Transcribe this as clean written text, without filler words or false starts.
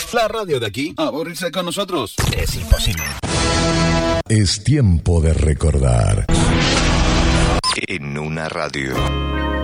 La radio de aquí. ¿Aburrirse con nosotros? Es imposible. Es tiempo de recordar. En una radio.